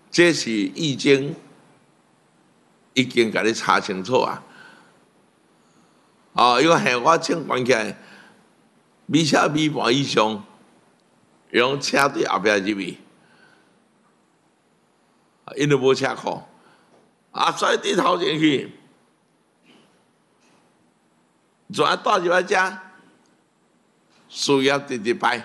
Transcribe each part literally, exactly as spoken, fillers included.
这是易经已经甲你查清楚啊！哦，因为系我称关起来，米车米半以上，用车对后壁入去，因为无车库，啊，所以伫头前去，就啊带入来遮，事业直直摆，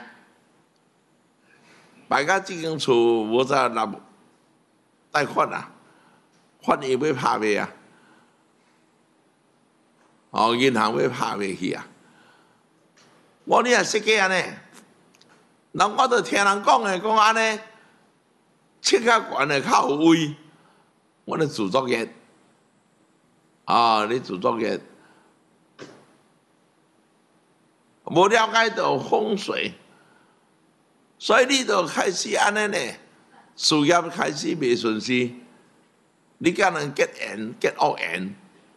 摆到这间厝无再纳贷款啊，法院要拍卖啊，哦，银行要拍卖去啊。我你也设计安尼，人我都听人讲诶，讲安尼，切较悬诶较有位，我咧自作业，啊，你自作业，无了解到风水，所以你就开始安尼呢，事业开始袂顺遂，你甲人结缘结恶缘，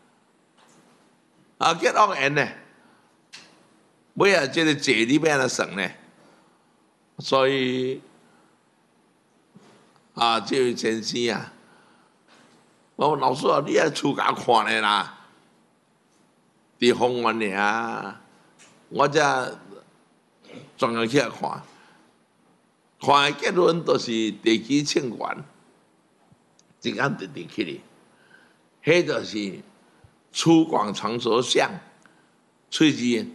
啊，结恶缘呢？尾啊，这个债你要安怎算呢？所以啊，这位先生啊，我老师啊，你爱出家看的啦，伫方圆尔，我才专门去看，看的结论都是地基清源，一眼直直起哩，迄就是粗犷长舌相，喙字。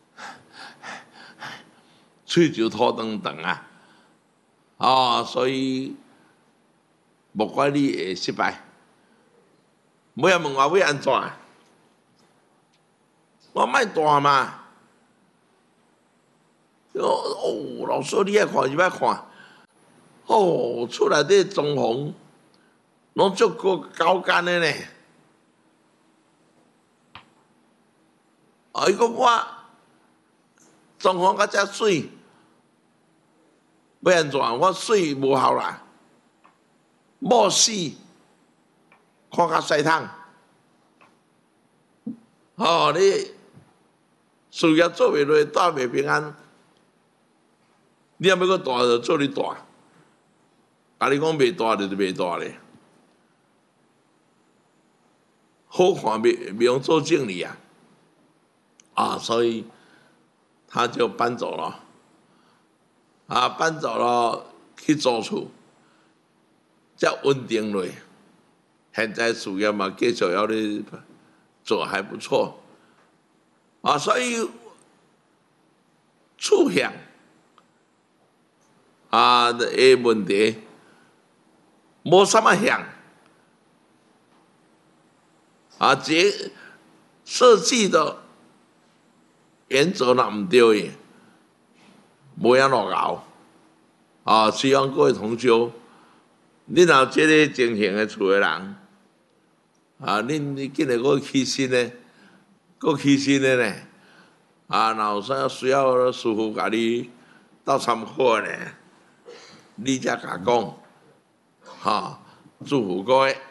喙就土长长啊，哦，所以莫怪你会失败。尾仔问我要安怎？我卖大嘛。哦，老师你爱看就爱看。哦，厝内底装潢拢足够高干的呢。啊，伊讲我装潢较遮水。要安怎？我水无效啦，某死，看较西汤。哦，你事业做袂落，带袂平安，你若要搁大就做你大，啊！你讲袂大就是袂大咧，好看袂袂用做经理啊，啊，所以他就搬走了。啊，搬走了去租厝，才稳定落。现在事业嘛，继续要咧做还不错。啊，所以厝向啊的问题，无什么向啊，这设计的原则若唔对的。无影落熬，啊！希望各位同修，你若这个情形的厝的人，啊，恁你今日搁起身呢，搁起身的呢，啊，若有啥需要师傅甲你斗参考呢，你才甲讲，哈，祝福各位。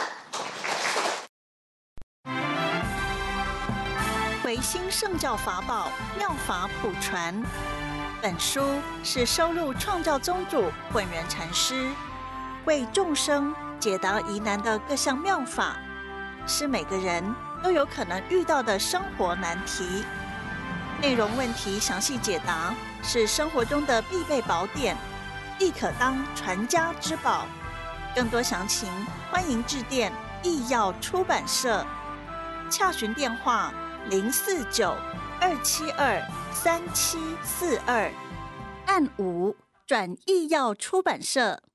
维新圣教法宝妙法普传。本书是收录创教宗主本人禅师为众生解答疑难的各项妙法，是每个人都有可能遇到的生活难题。内容问题详细解答，是生活中的必备宝典，亦可当传家之宝。更多详情，欢迎致电义耀出版社，洽询电话零四九二七二三七四二，按五转义耀出版社。